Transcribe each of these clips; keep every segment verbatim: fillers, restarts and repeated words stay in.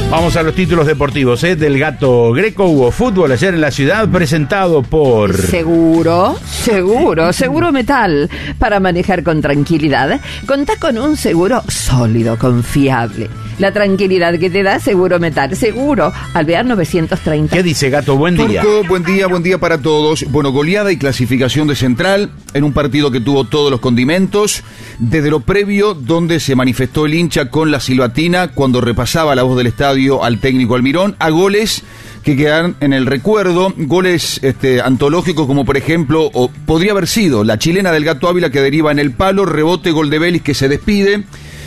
Vamos a los títulos deportivos, ¿eh? Del Gato Greco. Hubo fútbol ayer en la ciudad, presentado por... Seguro, seguro, Seguro Metal. Para manejar con tranquilidad, contá con un seguro sólido, confiable. La tranquilidad que te da Seguro Metal. Seguro, Alvear novecientos treinta. ¿Qué dice, Gato? Buen día. Turco, buen día, buen día para todos. Bueno, goleada y clasificación de Central en un partido que tuvo todos los condimentos. Desde lo previo, donde se manifestó el hincha con la silbatina cuando repasaba la voz del estadio al técnico Almirón, a goles que quedan en el recuerdo, goles este, antológicos como por ejemplo, o podría haber sido la chilena del Gato Ávila que deriva en el palo, rebote, gol de Vélez que se despide.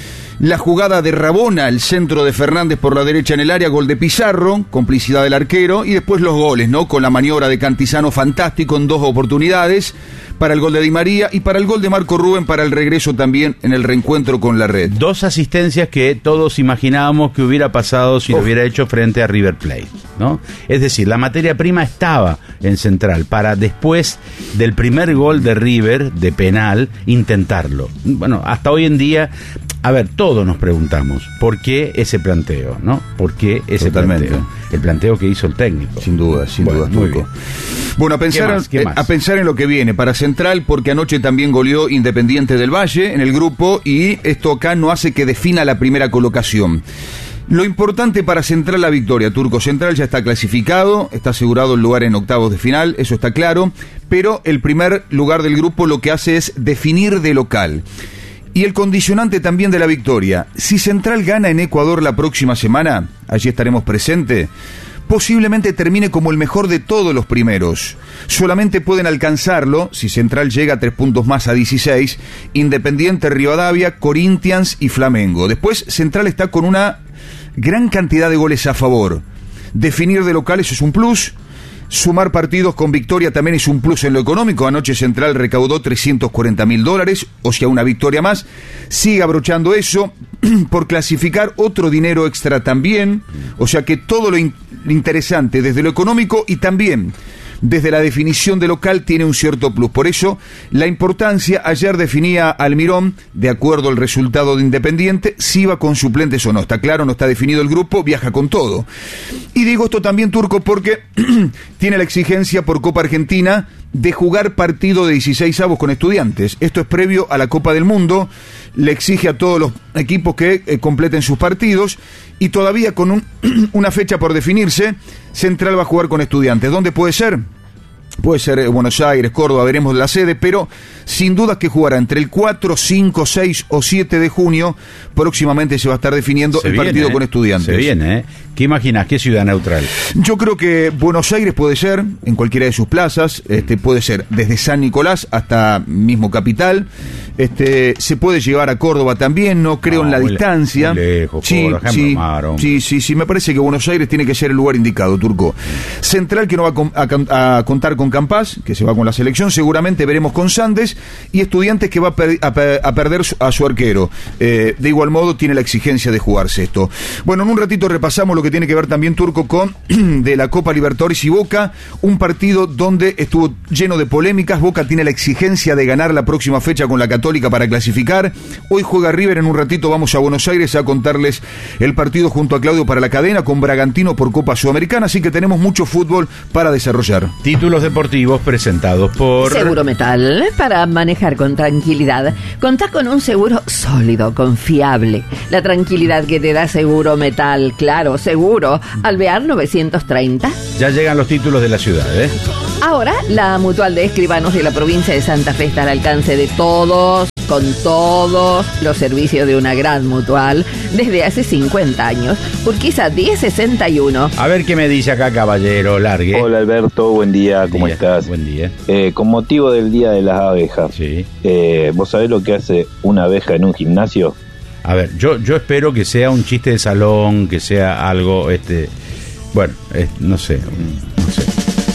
La jugada de Rabona, el centro de Fernández por la derecha en el área, gol de Pizarro, complicidad del arquero, y después los goles, ¿no? Con la maniobra de Cantizano fantástico en dos oportunidades, para el gol de Di María y para el gol de Marco Rubén para el regreso también en el reencuentro con la Red. Dos asistencias que todos imaginábamos que hubiera pasado si oh. lo hubiera hecho frente a River Plate, ¿no? Es decir, la materia prima estaba en Central para después del primer gol de River, de penal, intentarlo. Bueno, hasta hoy en día... A ver, todos nos preguntamos, ¿por qué ese planteo, no? ¿Por qué ese Totalmente. planteo? El planteo que hizo el técnico. Sin duda, sin bueno, duda, Turco. Bueno, a pensar, ¿Qué más? ¿Qué más? a pensar en lo que viene para Central, porque anoche también goleó Independiente del Valle en el grupo, y esto acá no hace que defina la primera colocación. Lo importante para Central la victoria, Turco. Central ya está clasificado, está asegurado el lugar en octavos de final, eso está claro, pero el primer lugar del grupo lo que hace es definir de local. Y el condicionante también de la victoria. Si Central gana en Ecuador la próxima semana, allí estaremos presentes, posiblemente termine como el mejor de todos los primeros. Solamente pueden alcanzarlo, si Central llega a tres puntos más a dieciséis, Independiente, Rivadavia, Corinthians y Flamengo. Después Central está con una gran cantidad de goles a favor. Definir de local, eso es un plus. Sumar partidos con victoria también es un plus en lo económico. Anoche Central recaudó trescientos cuarenta mil dólares, o sea, una victoria más. Sigue abrochando eso por clasificar otro dinero extra también. O sea que todo lo in- interesante desde lo económico y también desde la definición de local tiene un cierto plus. Por eso, la importancia, ayer definía Almirón, de acuerdo al resultado de Independiente, si va con suplentes o no. Está claro, no está definido el grupo, viaja con todo. Y digo esto también, Turco, porque tiene la exigencia por Copa Argentina de jugar partido de dieciséis avos con Estudiantes. Esto es previo a la Copa del Mundo. Le exige a todos los equipos que eh, completen sus partidos, y todavía con un, una fecha por definirse, Central va a jugar con Estudiantes. ¿Dónde puede ser? Puede ser eh, Buenos Aires, Córdoba, veremos la sede, pero sin duda que jugará entre el cuatro, cinco, seis o siete de junio. Próximamente se va a estar definiendo se el viene, partido eh. con Estudiantes. Se viene, ¿eh? ¿Qué imaginas? ¿Qué ciudad neutral? Yo creo que Buenos Aires puede ser, en cualquiera de sus plazas, este puede ser desde San Nicolás hasta mismo Capital. Este, se puede llevar a Córdoba también, no creo no, en la muy distancia. Muy lejos, sí, por ejemplo, sí, Mar, sí, sí, sí, me parece que Buenos Aires tiene que ser el lugar indicado, Turco. Central que no va a, a, a contar con Campas, que se va con la selección, seguramente veremos con Sandes, y Estudiantes que va a, per, a, a perder a su arquero. Eh, de igual modo tiene la exigencia de jugarse esto. Bueno, en un ratito repasamos lo que tiene que ver también, Turco, con de la Copa Libertadores y Boca, un partido donde estuvo lleno de polémicas. Boca tiene la exigencia de ganar la próxima fecha con la Católica para clasificar. Hoy juega River, en un ratito vamos a Buenos Aires a contarles el partido junto a Claudio para la cadena con Bragantino por Copa Sudamericana, así que tenemos mucho fútbol para desarrollar. Títulos deportivos presentados por Seguro Metal. Para manejar con tranquilidad, contá con un seguro sólido, confiable. La tranquilidad que te da Seguro Metal, claro, seguro. Alvear novecientos treinta. Ya llegan los títulos de la ciudad, ¿eh? Ahora, la Mutual de Escribanos de la provincia de Santa Fe está al alcance de todos, con todos los servicios de una gran mutual desde hace cincuenta años. Urquiza diez sesenta y uno. A ver qué me dice acá, caballero, largue. Hola Alberto, buen día, buen ¿cómo día, estás? Buen día. Eh, con motivo del Día de las Abejas, sí. eh, ¿vos sabés lo que hace una abeja en un gimnasio? A ver, yo yo espero que sea un chiste de salón, que sea algo, este, bueno, eh, no sé, no sé.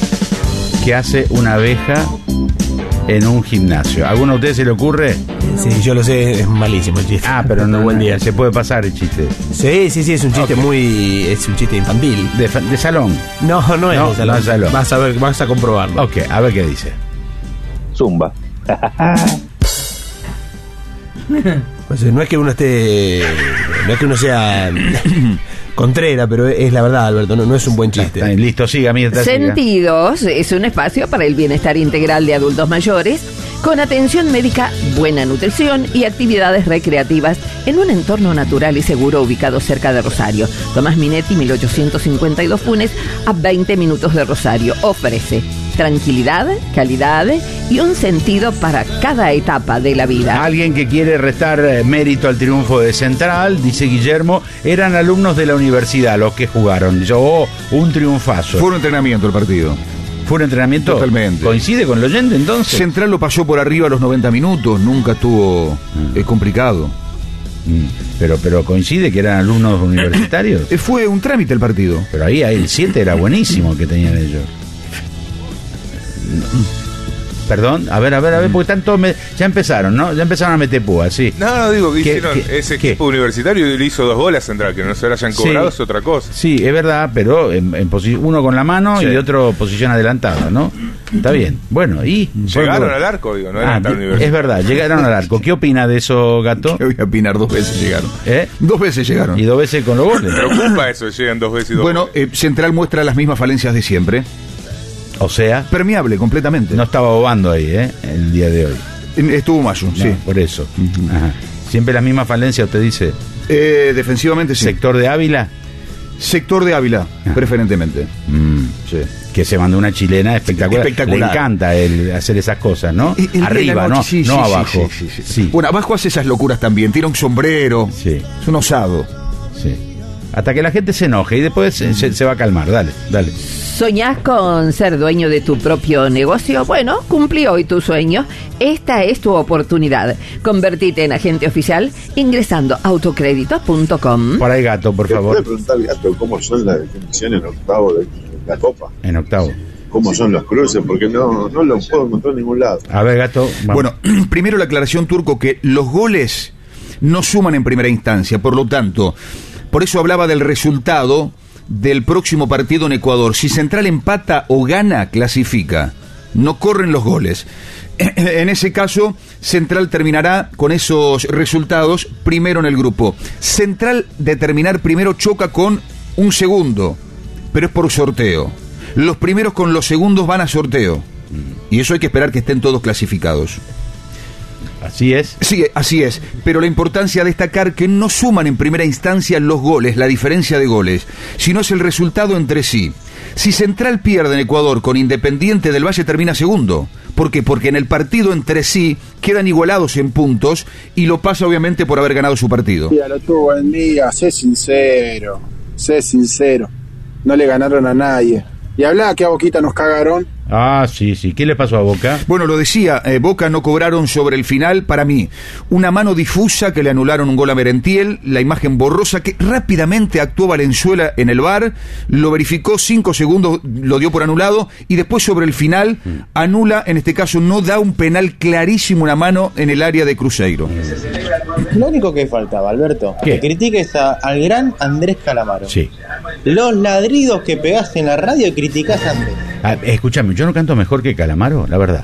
¿Qué hace una abeja en un gimnasio? ¿Alguno de ustedes se le ocurre? Sí, yo lo sé, es malísimo el chiste. Ah, pero no, buen día. Se puede pasar el chiste. Sí, sí, sí, es un chiste okay. muy, es un chiste infantil. De, de salón. No, no es no, de salón. No es salón. Vas a ver, vas a comprobarlo. Ok, a ver qué dice. Zumba. Pues no es que uno esté No es que uno sea contrera, pero es la verdad, Alberto, no, no es un buen chiste. Está bien, listo, siga, Mirta. Sentidos es un espacio para el bienestar integral de adultos mayores, con atención médica, buena nutrición y actividades recreativas en un entorno natural y seguro ubicado cerca de Rosario. Tomás Minetti, mil ochocientos cincuenta y dos Funes, a veinte minutos de Rosario. Ofrece tranquilidad, calidad y un sentido para cada etapa de la vida. Alguien que quiere restar eh, mérito al triunfo de Central, dice Guillermo, eran alumnos de la universidad los que jugaron. Yo, oh, un triunfazo. Fue un entrenamiento el partido. ¿Fue un entrenamiento? Totalmente. ¿Coincide con el oyente entonces? Central lo pasó por arriba a los noventa minutos, nunca estuvo Mm. eh, complicado. Mm, Pero, pero coincide que eran alumnos universitarios. Eh, fue un trámite el partido. Pero ahí, ahí el siete era buenísimo el que tenían ellos. Perdón, a ver, a ver, a ver, porque tanto me, ya empezaron, ¿no? Ya empezaron a meter púas, sí. No, no, digo que ¿Qué- hicieron qué- ese qué? equipo universitario y le hizo dos goles a Central, que no se lo hayan cobrado Sí. es otra cosa. Sí, es verdad, pero en, en posi- uno con la mano Sí. y otro posición adelantada, ¿no? Está bien. Bueno, y... Llegaron al arco, digo, no eran Ah, tan es universitarios. verdad, llegaron al arco. ¿Qué opina de eso, Gato? Que voy a opinar, dos veces llegaron. ¿Eh? Dos veces llegaron. Y dos veces con los goles. Preocupa eso, llegan dos veces y dos Bueno, goles. eh, Central muestra las mismas falencias de siempre. O sea, Permeable, completamente. no estaba bobando ahí, ¿eh? El día de hoy. Eh, Estuvo Mayo, No, sí. por eso. Ajá. Siempre la misma falencia, usted dice. Eh, defensivamente, sí. Sector de Ávila, Sector de Ávila, Ah. preferentemente. mm, Sí. que se mandó una chilena espectacular. Espectacular. Le encanta el hacer esas cosas, ¿no? El- el día de Arriba, la no, noche, sí, no sí, sí, abajo. sí, sí, sí. Sí, Bueno, abajo hace esas locuras también. Tira un sombrero. sí, Es un osado. sí. Hasta que la gente se enoje y después se, se- se va a calmar. Dale, dale. ¿Soñás con ser dueño de tu propio negocio? Bueno, cumplí hoy tu sueño. Esta es tu oportunidad. Convertite en agente oficial ingresando a autocrédito punto com. Por ahí, Gato, por ¿Le puede favor. preguntar, Gato, cómo son las definiciones en octavo de la Copa? En octavo. ¿Cómo son los cruces? Porque no, no los puedo encontrar en ningún lado. A ver, Gato. vamos. Bueno, primero la aclaración, Turco, que los goles no suman en primera instancia. Por lo tanto, por eso hablaba del resultado del próximo partido en Ecuador. Si Central empata o gana, clasifica. No corren los goles. En ese caso, Central terminará con esos resultados primero en el grupo. Central de terminar primero choca con un segundo, pero es por sorteo. Los primeros con los segundos van a sorteo. Y eso hay que esperar que estén todos clasificados. Así es. Sí, así es, pero la importancia de destacar que no suman en primera instancia los goles, la diferencia de goles, sino es el resultado entre sí. Si Central pierde en Ecuador con Independiente del Valle, termina segundo. ¿Por qué? Porque en el partido entre sí quedan igualados en puntos y lo pasa obviamente por haber ganado su partido. Día, lo tuvo buen día, sé sincero, sé sincero, no le ganaron a nadie. Y hablaba que a Boquita nos cagaron. Ah, sí, sí. ¿Qué le pasó a Boca? Bueno, lo decía, eh, Boca no cobraron sobre el final, para mí, una mano difusa que le anularon un gol a Merentiel, la imagen borrosa que rápidamente actuó Valenzuela en el V A R, lo verificó cinco segundos, lo dio por anulado, y después sobre el final anula, en este caso no da un penal clarísimo, una mano en el área de Cruzeiro. Lo único que faltaba, Alberto, ¿Qué? que critiques a- al gran Andrés Calamaro. Sí. Los ladridos que pegaste en la radio y criticás a Andrés. Ah, escúchame, yo no canto mejor que Calamaro, la verdad.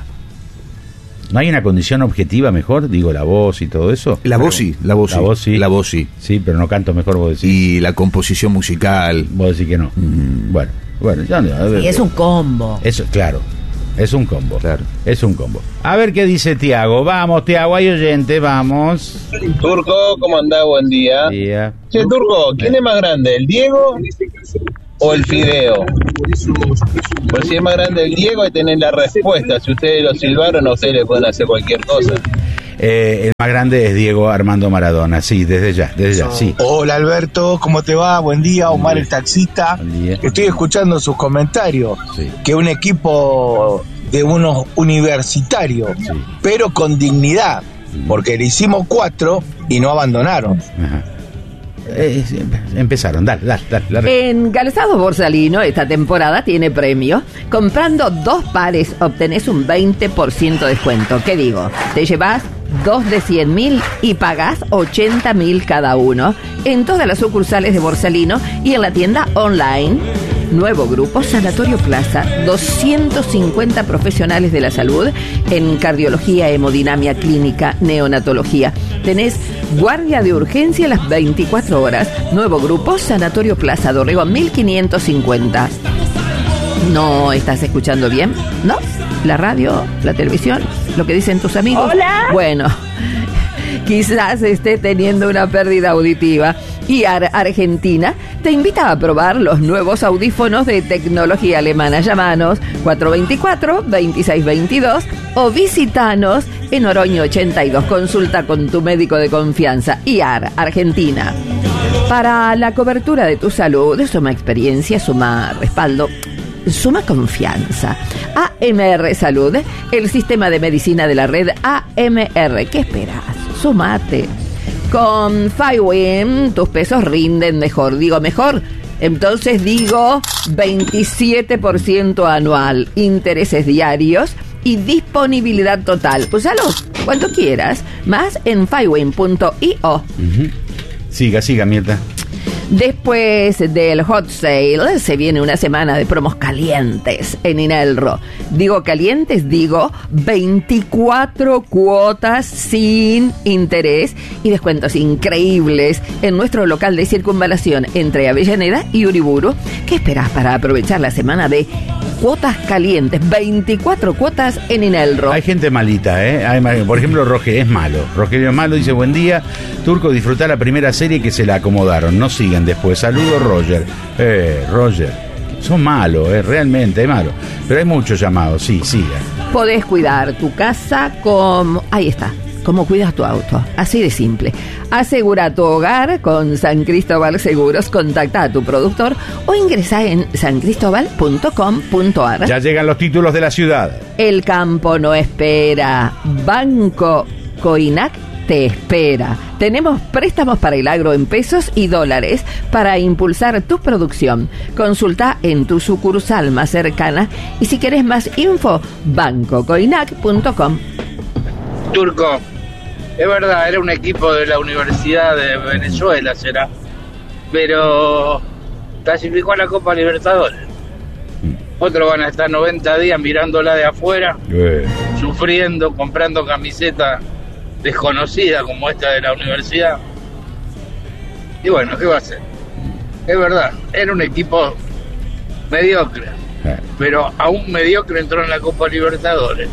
¿No hay una condición objetiva mejor? Digo, la voz y todo eso. La voz sí, la voz sí. La voz sí. La voz sí. Sí, pero no canto mejor, vos decís. Y la composición musical. Vos decís que no. Mm. Bueno, bueno, ya no. a ver. Y es un combo. Eso, claro. Es un combo. Claro. Es un combo. A ver qué dice Tiago. Vamos, Tiago, hay oyente, vamos. Turco, ¿cómo andás? Buen día. Día. Che, Turco, ¿quién es más grande, el Diego o el Fideo? Pues si es más grande el Diego, hay que tener la respuesta. Si ustedes lo silbaron, a ustedes le pueden hacer cualquier cosa. Eh, el más grande es Diego Armando Maradona. Sí, desde ya, desde ya, sí. Hola Alberto, ¿cómo te va? Buen día, Omar el taxista. Buen día. Estoy escuchando sus comentarios, Sí. que un equipo de unos universitarios, Sí. pero con dignidad, porque le hicimos cuatro y no abandonaron. Ajá. Eh, sí, empezaron, dale, dale, dale. dale. En Calzado Borsalino esta temporada tiene premio. Comprando dos pares obtenés un veinte por ciento de descuento. ¿Qué digo? Te llevas dos de cien mil y pagás ochenta mil cada uno en todas las sucursales de Borsalino y en la tienda online Nuevo grupo Sanatorio Plaza, doscientos cincuenta profesionales de la salud en cardiología, hemodinamia clínica, neonatología. Tenés guardia de urgencia las veinticuatro horas. Nuevo grupo Sanatorio Plaza, Dorrego mil quinientos cincuenta. ¿No estás escuchando bien? ¿No? ¿La radio? ¿La televisión? ¿Lo que dicen tus amigos? Hola. Bueno, quizás esté teniendo una pérdida auditiva. Y Ar Argentina te invita a probar los nuevos audífonos de tecnología alemana. Llámanos cuatro dos cuatro, dos seis dos dos o visitanos en Oroño ochenta y dos. Consulta con tu médico de confianza. I A R Argentina. Para la cobertura de tu salud, suma experiencia, suma respaldo, suma confianza. A M R Salud, el sistema de medicina de la red A M R. ¿Qué esperas? Sumate. Con Fywin tus pesos rinden mejor. Digo mejor, entonces digo veintisiete por ciento anual, intereses diarios y disponibilidad total. Úsalo cuando quieras. Más en fywin punto i o. Uh-huh. Siga, siga, Mirta. Después del hot sale se viene una semana de promos calientes en Inelro. Digo calientes, digo veinticuatro cuotas sin interés y descuentos increíbles en nuestro local de circunvalación entre Avellaneda y Uriburu. ¿Qué esperas para aprovechar la semana de cuotas calientes? veinticuatro cuotas en Inelro. Hay gente malita, ¿eh? Hay, por ejemplo, Rogelio es malo. Rogelio es malo, dice: buen día, Turco, disfrutar la primera serie que se la acomodaron. No sigan después. Saludos, Roger. Eh, Roger. Son malos, eh, realmente es malo. Pero hay muchos llamados, sí, siga. Podés cuidar tu casa como... Ahí está. ¿Cómo cuidas tu auto? Así de simple. Asegura tu hogar con San Cristóbal Seguros. Contacta a tu productor o ingresa en san cristóbal punto com punto a r. Ya llegan los títulos de la ciudad. El campo no espera. Banco Coinac te espera. Tenemos préstamos para el agro en pesos y dólares para impulsar tu producción. Consulta en tu sucursal más cercana y si querés más info, banco coinac punto com. Turco, es verdad, era un equipo de la Universidad de Venezuela, será, pero clasificó a la Copa Libertadores. Otros van a estar noventa días mirándola de afuera, eh. sufriendo, comprando camisetas desconocidas como esta de la universidad. Y bueno, ¿qué va a hacer? Es verdad, era un equipo mediocre, eh. pero aún mediocre entró en la Copa Libertadores.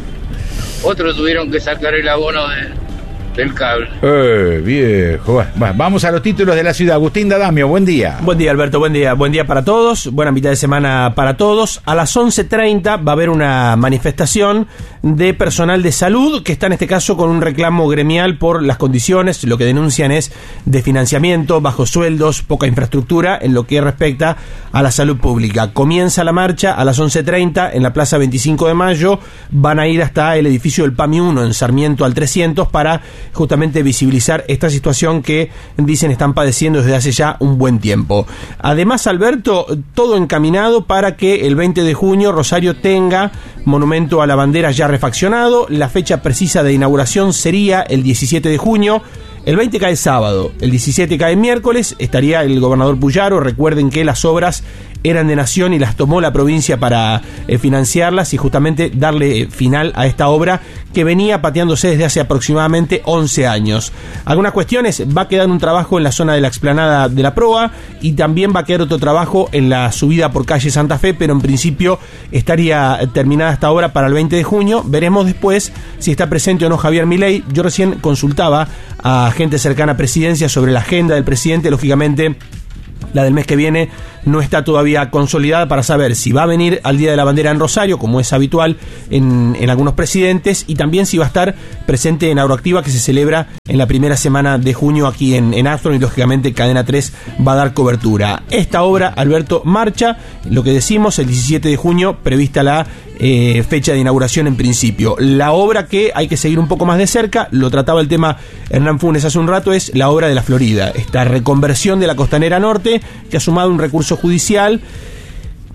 Otros tuvieron que sacar el abono de, del cable. Eh, viejo. Va, vamos a los títulos de la ciudad. Agustín Dadamio, buen día. Buen día, Alberto, buen día. Buen día para todos. Buena mitad de semana para todos. A las once treinta va a haber una manifestación de personal de salud que está en este caso con un reclamo gremial por las condiciones. Lo que denuncian es de financiamiento, bajos sueldos, poca infraestructura en lo que respecta a la salud pública. Comienza la marcha a las once treinta en la Plaza veinticinco de mayo. Van a ir hasta el edificio del PAMI uno en Sarmiento al trescientos para justamente visibilizar esta situación que dicen están padeciendo desde hace ya un buen tiempo. Además, Alberto, todo encaminado para que el veinte de junio Rosario tenga monumento a la bandera ya refaccionado. La fecha precisa de inauguración sería el diecisiete de junio. El veinte cae sábado, el diecisiete cae miércoles, estaría el gobernador Puyaro. Recuerden que las obras eran de Nación y las tomó la provincia para eh, financiarlas y justamente darle final a esta obra que venía pateándose desde hace aproximadamente once años. Algunas cuestiones: va a quedar un trabajo en la zona de la explanada de la proa y también va a quedar otro trabajo en la subida por calle Santa Fe, pero en principio estaría terminada esta obra para el veinte de junio. Veremos después si está presente o no Javier Milei. Yo recién consultaba a gente cercana a Presidencia sobre la agenda del presidente. Lógicamente, la del mes que viene no está todavía consolidada para saber si va a venir al Día de la Bandera en Rosario, como es habitual en, en algunos presidentes, y también si va a estar presente en Agroactiva, que se celebra en la primera semana de junio aquí en, en Astron, y lógicamente Cadena tres va a dar cobertura. Esta obra, Alberto, marcha, lo que decimos, el diecisiete de junio, prevista la eh, fecha de inauguración en principio. La obra que hay que seguir un poco más de cerca, lo trataba el tema Hernán Funes hace un rato, es la obra de la Florida, esta reconversión de la Costanera Norte, que ha sumado un recurso judicial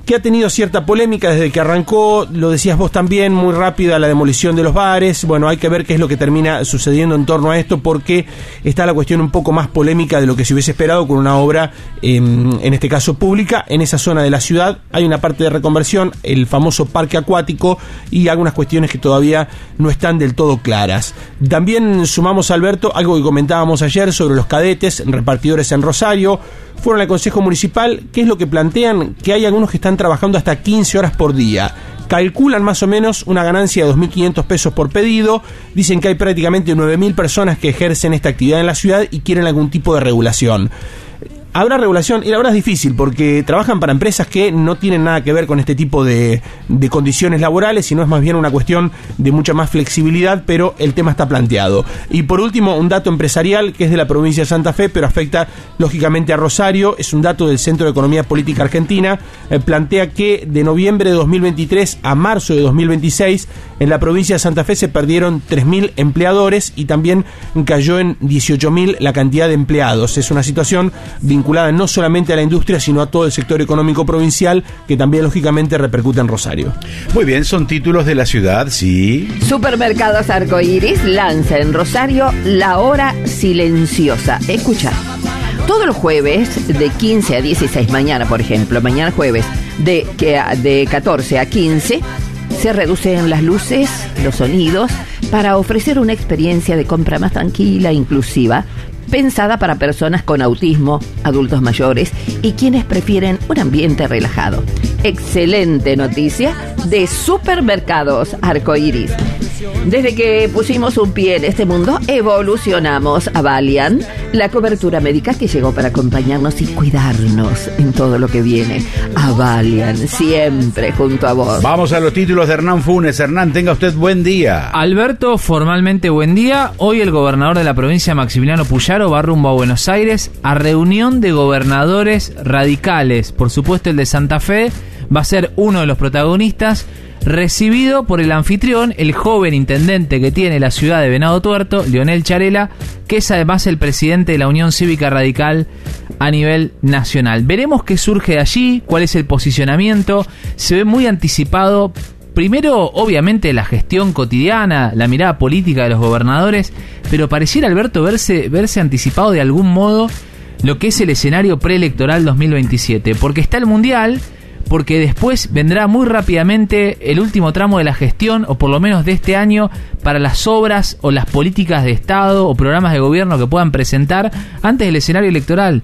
que ha tenido cierta polémica desde que arrancó, lo decías vos también, muy rápida la demolición de los bares. Bueno, hay que ver qué es lo que termina sucediendo en torno a esto, porque está la cuestión un poco más polémica de lo que se hubiese esperado con una obra, eh, en este caso pública, en esa zona de la ciudad. Hay una parte de reconversión, el famoso parque acuático, y algunas cuestiones que todavía no están del todo claras. También sumamos, Alberto, algo que comentábamos ayer sobre los cadetes repartidores en Rosario. Fueron al Consejo Municipal. ¿Qué es lo que plantean? Que hay algunos que están trabajando hasta quince horas por día. Calculan más o menos una ganancia de dos mil quinientos pesos por pedido. Dicen que hay prácticamente nueve mil personas que ejercen esta actividad en la ciudad y quieren algún tipo de regulación. Habrá regulación, y la verdad es difícil, porque trabajan para empresas que no tienen nada que ver con este tipo de, de condiciones laborales, sino es más bien una cuestión de mucha más flexibilidad, pero el tema está planteado. Y por último, un dato empresarial que es de la provincia de Santa Fe, pero afecta lógicamente a Rosario. Es un dato del Centro de Economía Política Argentina. Eh, plantea que de noviembre de dos mil veintitrés a marzo de dos mil veintiséis, en la provincia de Santa Fe se perdieron tres mil empleadores y también cayó en dieciocho mil la cantidad de empleados. Es una situación vinculada no solamente a la industria, sino a todo el sector económico provincial, que también lógicamente repercute en Rosario. Muy bien, son títulos de la ciudad, sí. Supermercados Arcoiris lanza en Rosario la hora silenciosa. Escucha, todos los jueves de quince a dieciséis, mañana por ejemplo, mañana jueves de, de catorce a quince, se reducen las luces, los sonidos, para ofrecer una experiencia de compra más tranquila, inclusiva, pensada para personas con autismo, adultos mayores y quienes prefieren un ambiente relajado. Excelente noticia de Supermercados Arcoiris. Desde que pusimos un pie en este mundo, evolucionamos a Valiant, la cobertura médica que llegó para acompañarnos y cuidarnos en todo lo que viene. A Valiant, siempre junto a vos. Vamos a los títulos de Hernán Funes. Hernán, tenga usted buen día. Alberto, formalmente buen día. Hoy el gobernador de la provincia, Maximiliano Puyaro, va rumbo a Buenos Aires a reunión de gobernadores radicales. Por supuesto, el de Santa Fe va a ser uno de los protagonistas, recibido por el anfitrión, el joven intendente que tiene la ciudad de Venado Tuerto, Leonel Charela, que es además el presidente de la Unión Cívica Radical a nivel nacional. Veremos qué surge de allí, cuál es el posicionamiento. Se ve muy anticipado, primero, obviamente, la gestión cotidiana, la mirada política de los gobernadores, pero pareciera, Alberto, verse, verse anticipado de algún modo lo que es el escenario preelectoral dos mil veintisiete, porque está el Mundial, porque después vendrá muy rápidamente el último tramo de la gestión, o por lo menos de este año, para las obras o las políticas de Estado o programas de gobierno que puedan presentar antes del escenario electoral.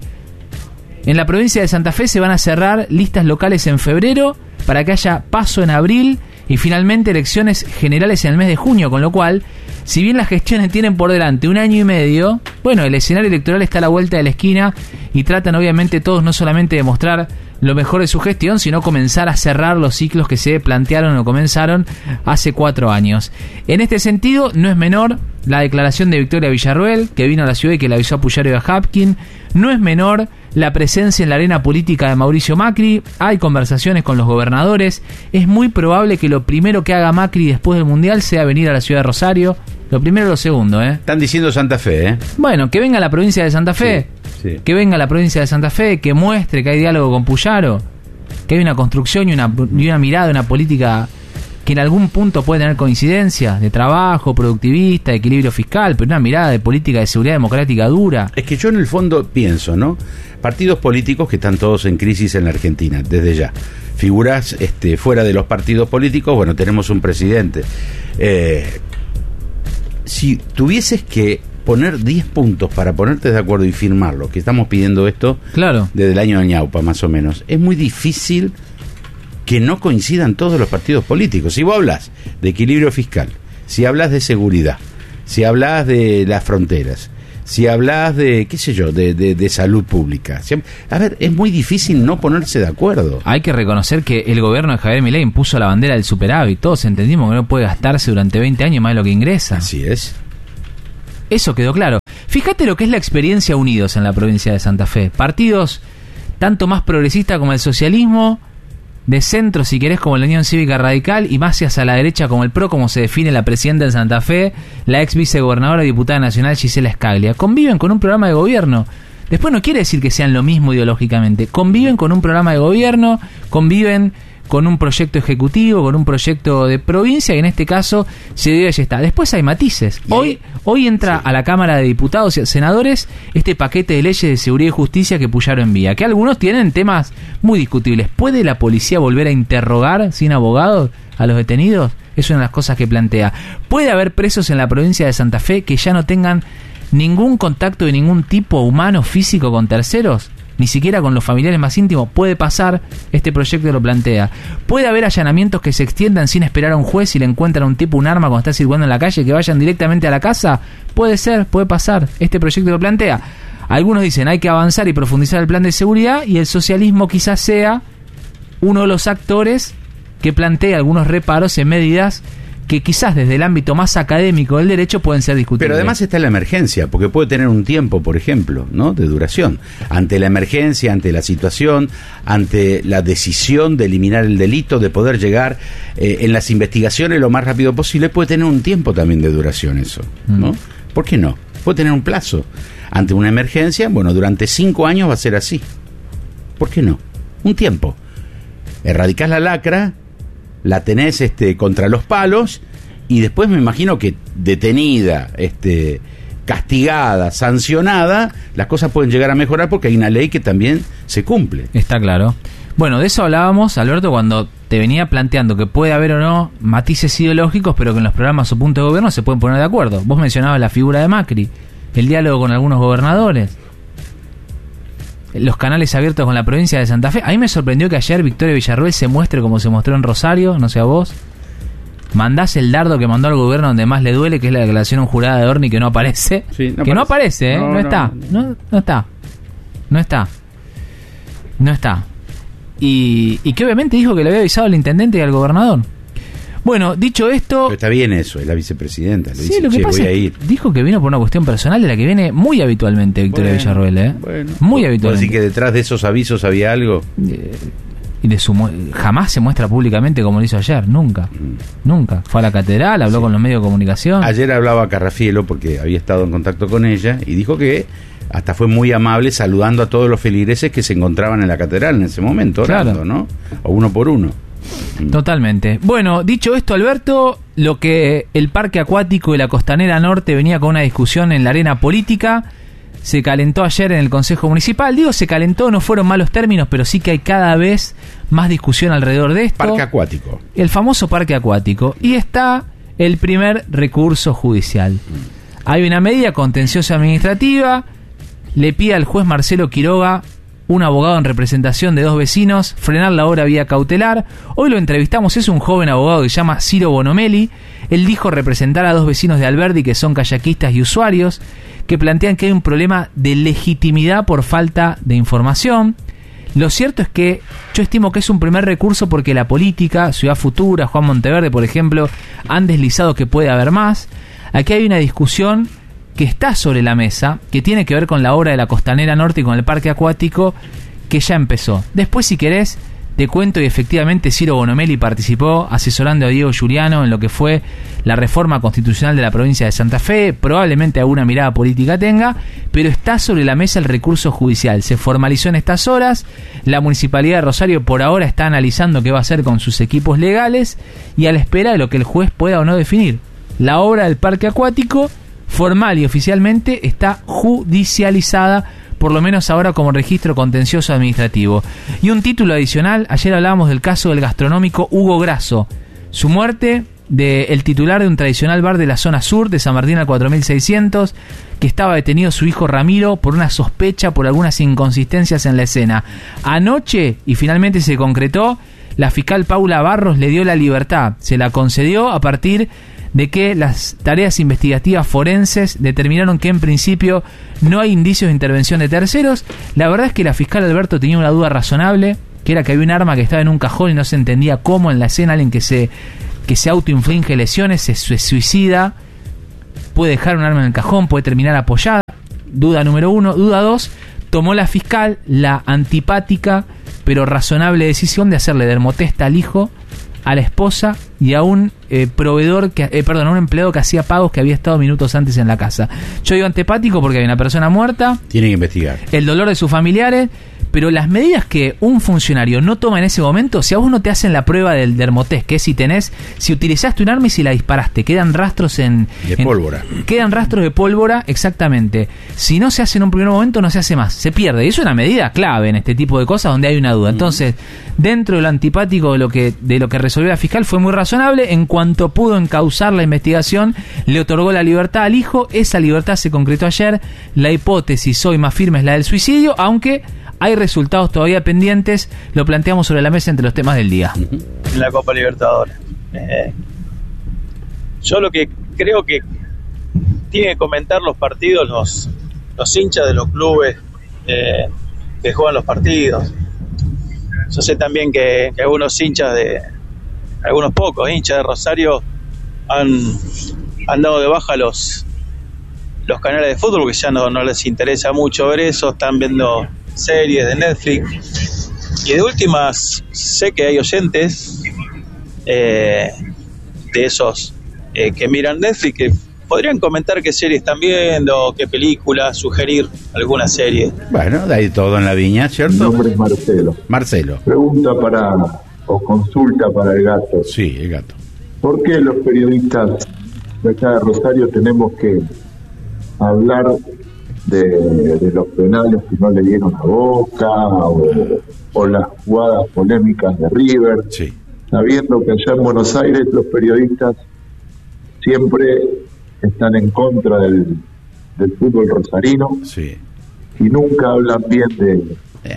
En la provincia de Santa Fe se van a cerrar listas locales en febrero para que haya paso en abril y finalmente elecciones generales en el mes de junio, con lo cual, si bien las gestiones tienen por delante un año y medio, bueno, el escenario electoral está a la vuelta de la esquina y tratan obviamente todos no solamente de mostrar lo mejor de su gestión, sino comenzar a cerrar los ciclos que se plantearon o comenzaron hace cuatro años. En este sentido, no es menor la declaración de Victoria Villarruel, que vino a la ciudad y que le avisó a Puyaro y a Hapkin. No es menor la presencia en la arena política de Mauricio Macri. Hay conversaciones con los gobernadores. Es muy probable que lo primero que haga Macri después del Mundial sea venir a la ciudad de Rosario. Lo primero y lo segundo, ¿eh? Están diciendo Santa Fe, ¿eh? Bueno, que venga a la provincia de Santa Fe. Sí, sí. Que venga a la provincia de Santa Fe, que muestre que hay diálogo con Puyaro, que hay una construcción y una, y una mirada, una política que en algún punto puede tener coincidencia de trabajo, productivista, de equilibrio fiscal, pero una mirada de política de seguridad democrática dura. Es que yo en el fondo pienso, ¿no? Partidos políticos que están todos en crisis en la Argentina, desde ya. Figuras este, fuera de los partidos políticos, bueno, tenemos un presidente. Eh, si tuvieses que poner diez puntos para ponerte de acuerdo y firmarlo, que estamos pidiendo esto claro, desde el año de Ñaupa más o menos, es muy difícil que no coincidan todos los partidos políticos. Si vos hablas de equilibrio fiscal, si hablas de seguridad, si hablas de las fronteras, si hablas de, qué sé yo, de, de, de salud pública, si, a ver, es muy difícil no ponerse de acuerdo. Hay que reconocer que el gobierno de Javier Milei impuso la bandera del superávit. Todos entendimos que no puede gastarse durante veinte años más de lo que ingresa. Así es. Eso quedó claro. Fíjate lo que es la experiencia Unidos en la provincia de Santa Fe. Partidos tanto más progresistas como el socialismo, de centro, si querés, como la Unión Cívica Radical, y más hacia la derecha como el PRO, como se define la presidenta de Santa Fe, la ex vicegobernadora y diputada nacional Gisela Scaglia. Conviven con un programa de gobierno Después no quiere decir que sean lo mismo ideológicamente. Conviven con un programa de gobierno, conviven con un proyecto ejecutivo, con un proyecto de provincia, y en este caso se dio y ya está. Después hay matices. Hoy, hoy entra sí. a la Cámara de Diputados y Senadores este paquete de leyes de seguridad y justicia que Puyaro envía, que algunos tienen temas muy discutibles. ¿Puede la policía volver a interrogar sin abogados a los detenidos? Es una de las cosas que plantea. ¿Puede haber presos en la provincia de Santa Fe que ya no tengan ningún contacto de ningún tipo humano, físico, con terceros? Ni siquiera con los familiares más íntimos. Puede pasar, este proyecto lo plantea. Puede haber allanamientos que se extiendan sin esperar a un juez y le encuentran a un tipo un arma cuando está circulando en la calle, que vayan directamente a la casa. Puede ser, puede pasar, este proyecto lo plantea. Algunos dicen hay que avanzar y profundizar el plan de seguridad, y el socialismo quizás sea uno de los actores que plantea algunos reparos en medidas que quizás desde el ámbito más académico del derecho pueden ser discutibles. Pero además está la emergencia, porque puede tener un tiempo, por ejemplo, ¿no?, de duración. Ante la emergencia, ante la situación, ante la decisión de eliminar el delito, de poder llegar eh, en las investigaciones lo más rápido posible, puede tener un tiempo también de duración eso, ¿no? Mm. ¿Por qué no? Puede tener un plazo. Ante una emergencia, bueno, durante cinco años va a ser así. ¿Por qué no? Un tiempo. Erradicás la lacra, la tenés este, contra los palos, y después me imagino que detenida, este, castigada, sancionada, las cosas pueden llegar a mejorar porque hay una ley que también se cumple. Está claro. Bueno, de eso hablábamos, Alberto, cuando te venía planteando que puede haber o no matices ideológicos, pero que en los programas o puntos de gobierno se pueden poner de acuerdo. Vos mencionabas la figura de Macri, el diálogo con algunos gobernadores, los canales abiertos con la provincia de Santa Fe. A mí me sorprendió que ayer Victoria Villarroel se muestre como se mostró en Rosario, no sé a vos. Mandás el dardo que mandó al gobierno donde más le duele, que es la declaración jurada de Orni, que no aparece. Sí, no que aparece. no aparece, ¿eh? No, no, no está. No, no está. No está. No está. Y, y que obviamente dijo que le había avisado al intendente y al gobernador. Bueno, dicho esto... Pero está bien eso, es la vicepresidenta. Le sí, dice, lo que che, pasa voy a ir. Es que dijo que vino por una cuestión personal de la que viene muy habitualmente Victoria bueno, Villarroel, ¿eh? Bueno. Muy habitualmente. Así que detrás de esos avisos había algo. Eh, y de su jamás se muestra públicamente como lo hizo ayer, nunca. Mm. Nunca. Fue a la catedral, habló sí. con los medios de comunicación. Ayer hablaba Carrafielo porque había estado en contacto con ella y dijo que hasta fue muy amable saludando a todos los feligreses que se encontraban en la catedral en ese momento, orando, claro. ¿no? O uno por uno. Totalmente. Bueno, dicho esto, Alberto, lo que el Parque Acuático y la Costanera Norte venía con una discusión en la arena política, se calentó ayer en el Consejo Municipal. Digo, se calentó, no fueron malos términos, pero sí que hay cada vez más discusión alrededor de esto. Parque Acuático. El famoso Parque Acuático. Y está el primer recurso judicial. Hay una medida contenciosa administrativa, le pide al juez Marcelo Quiroga, un abogado en representación de dos vecinos, frenar la obra vía cautelar. Hoy lo entrevistamos, es un joven abogado que se llama Ciro Bonomelli. Él dijo representar a dos vecinos de Alberdi que son kayakistas y usuarios, que plantean que hay un problema de legitimidad por falta de información. Lo cierto es que yo estimo que es un primer recurso porque la política, Ciudad Futura, Juan Monteverde, por ejemplo, han deslizado que puede haber más. Aquí hay una discusión que está sobre la mesa, que tiene que ver con la obra de la Costanera Norte y con el Parque Acuático, que ya empezó. Después, si querés, te cuento, y efectivamente Ciro Bonomelli participó asesorando a Diego Giuliano en lo que fue la reforma constitucional de la provincia de Santa Fe. Probablemente alguna mirada política tenga, pero está sobre la mesa el recurso judicial. Se formalizó en estas horas. La Municipalidad de Rosario por ahora está analizando qué va a hacer con sus equipos legales y a la espera de lo que el juez pueda o no definir. La obra del Parque Acuático, formal y oficialmente, está judicializada, por lo menos ahora como registro contencioso administrativo. Y un título adicional, ayer hablábamos del caso del gastronómico Hugo Grasso, su muerte, del titular de un tradicional bar de la zona sur de San Martín al cuatro mil seiscientos, que estaba detenido su hijo Ramiro por una sospecha por algunas inconsistencias en la escena. Anoche, y finalmente se concretó, la fiscal Paula Barros le dio la libertad, se la concedió a partir de que las tareas investigativas forenses determinaron que en principio no hay indicios de intervención de terceros. La verdad es que la fiscal Alberto tenía una duda razonable, que era que había un arma que estaba en un cajón y no se entendía cómo en la escena alguien que se, que se autoinflige lesiones, se, se suicida, puede dejar un arma en el cajón, puede terminar apoyada. Duda número uno. Duda dos, tomó la fiscal la antipática pero razonable decisión de hacerle dermotesta al hijo a la esposa y a un eh, proveedor, que eh, perdón, a un empleado que hacía pagos que había estado minutos antes en la casa. Yo digo antipático porque hay una persona muerta. Tiene que investigar. El dolor de sus familiares. Pero las medidas que un funcionario no toma en ese momento, si a vos no te hacen la prueba del dermotest, que es si tenés, si utilizaste un arma y si la disparaste, quedan rastros en... De en, pólvora. Quedan rastros de pólvora, exactamente. Si no se hace en un primer momento, no se hace más, se pierde. Y es una medida clave en este tipo de cosas donde hay una duda. Entonces, dentro de lo antipático de lo que, de lo que resolvió la fiscal, fue muy razonable. En cuanto pudo encauzar la investigación, le otorgó la libertad al hijo. Esa libertad se concretó ayer. La hipótesis hoy más firme es la del suicidio, aunque... hay resultados todavía pendientes, lo planteamos sobre la mesa entre los temas del día. En la Copa Libertadores. Eh, yo lo que creo que tienen que comentar los partidos los, los hinchas de los clubes eh, que juegan los partidos. Yo sé también que, que algunos hinchas de, algunos pocos hinchas de Rosario han, han dado de baja los, los canales de fútbol, que ya no, no les interesa mucho ver eso, están viendo series de Netflix. Y de últimas, sé que hay oyentes eh, de esos eh, que miran Netflix que podrían comentar qué series están viendo, qué películas, sugerir alguna serie. Bueno, de ahí todo en la viña, ¿cierto? Mi nombre es Marcelo. Marcelo. Pregunta para, o consulta para el gato. Sí, el gato. ¿Por qué los periodistas de acá de Rosario tenemos que hablar de, de los penales que no le dieron a Boca o, o las jugadas polémicas de River, sí, sabiendo que allá en Buenos Aires los periodistas siempre están en contra del, del fútbol rosarino, sí, y nunca hablan bien de...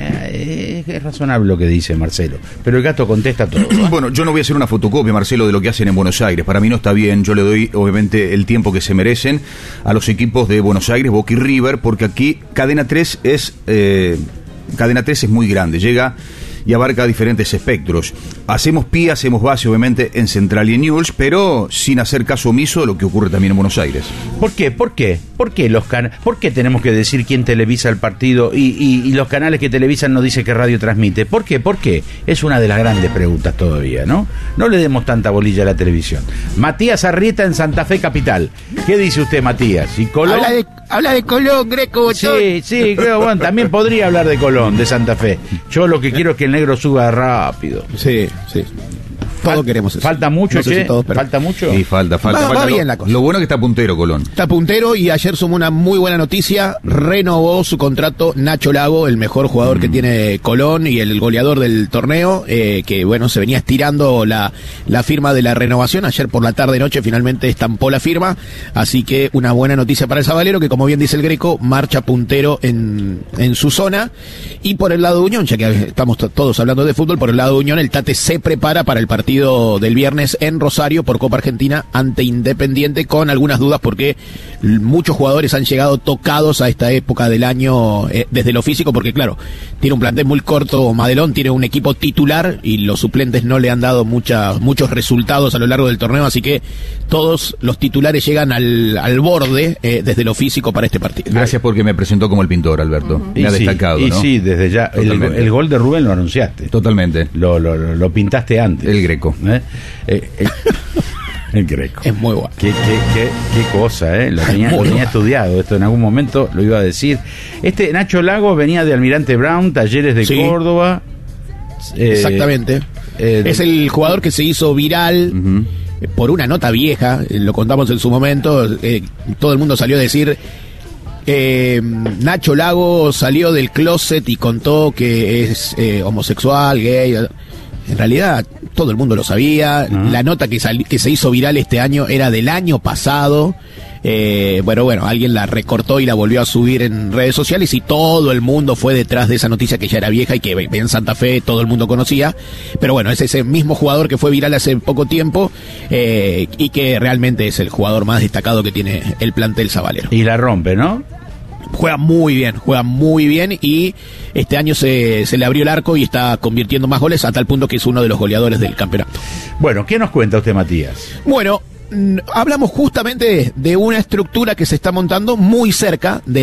Eh, es razonable lo que dice Marcelo, pero el gato contesta todo. Bueno, yo no voy a hacer una fotocopia, Marcelo, de lo que hacen en Buenos Aires. Para mí no está bien. Yo le doy, obviamente, el tiempo que se merecen a los equipos de Buenos Aires, Boca y River, porque aquí Cadena tres es eh, Cadena tres es muy grande, llega y abarca diferentes espectros. Hacemos pie, hacemos base, obviamente, en Central y en News, pero sin hacer caso omiso de lo que ocurre también en Buenos Aires. ¿Por qué? ¿Por qué? ¿Por qué los can- ¿Por qué tenemos que decir quién televisa el partido y, y, y los canales que televisan no dicen qué radio transmite? ¿Por qué? ¿Por qué? Es una de las grandes preguntas todavía, ¿no? No le demos tanta bolilla a la televisión. Matías Arrieta en Santa Fe Capital. ¿Qué dice usted, Matías? ¿Y Colón? Habla de, habla de Colón, Greco, Botón. Sí, sí, creo, bueno, también podría hablar de Colón, de Santa Fe. Yo lo que quiero es que el negro suba rápido. Sí, sí. Todos queremos eso. Falta mucho, no sé che. si todos, pero... Falta mucho. Sí, falta, falta. Va, falta. va Lo, bien la cosa. lo bueno es que está puntero Colón. Está puntero y ayer sumó una muy buena noticia. Renovó su contrato Nacho Lago, el mejor jugador mm. que tiene Colón y el goleador del torneo, eh, que bueno, se venía estirando la, la firma de la renovación. Ayer por la tarde noche finalmente estampó la firma. Así que una buena noticia para el Sabalero, que como bien dice el Greco, marcha puntero en, en su zona. Y por el lado de Unión, ya que estamos t- todos hablando de fútbol, por el lado de Unión el Tate se prepara para el partido del viernes en Rosario por Copa Argentina ante Independiente, con algunas dudas porque muchos jugadores han llegado tocados a esta época del año eh, desde lo físico, porque claro, tiene un plantel muy corto Madelón, tiene un equipo titular y los suplentes no le han dado mucha, muchos resultados a lo largo del torneo, así que todos los titulares llegan al, al borde eh, desde lo físico para este partido. Gracias porque me presentó como el pintor, Alberto. Uh-huh. Me ha sí, destacado, y ¿no? sí, desde ya. El, el gol de Rubén lo anunciaste. Totalmente. Lo, lo, lo, lo pintaste antes. El Greco. ¿Eh? Eh, eh, el Greco. Es muy bueno. Qué, qué, qué, qué cosa, ¿eh? Lo tenía, lo tenía estudiado. Esto en algún momento lo iba a decir. Este Nacho Lago venía de Almirante Brown, Talleres de sí. Córdoba. Eh, Exactamente. Eh, es el jugador que se hizo viral. Uh-huh. Por una nota vieja, lo contamos en su momento, eh, todo el mundo salió a decir, eh, Nacho Lago salió del closet y contó que es eh, homosexual, gay. En realidad todo el mundo lo sabía. Uh-huh. La nota que, sal- que se hizo viral este año era del año pasado. Eh, bueno, bueno, alguien la recortó y la volvió a subir en redes sociales y todo el mundo fue detrás de esa noticia que ya era vieja y que en Santa Fe todo el mundo conocía. Pero bueno, es ese mismo jugador que fue viral hace poco tiempo eh, y que realmente es el jugador más destacado que tiene el plantel sabalero. Y la rompe, ¿no? Juega muy bien, juega muy bien y este año se, se le abrió el arco y está convirtiendo más goles a tal punto que es uno de los goleadores del campeonato. Bueno, ¿qué nos cuenta usted, Matías? Bueno, hablamos justamente de una estructura que se está montando muy cerca de